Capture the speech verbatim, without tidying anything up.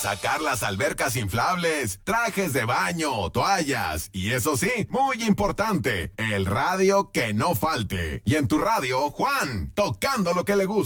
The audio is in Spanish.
sacar las albercas inflables, trajes de baño, toallas y eso sí, muy importante, el radio que no falte. Y en tu radio, Juan, tocando lo que le gusta.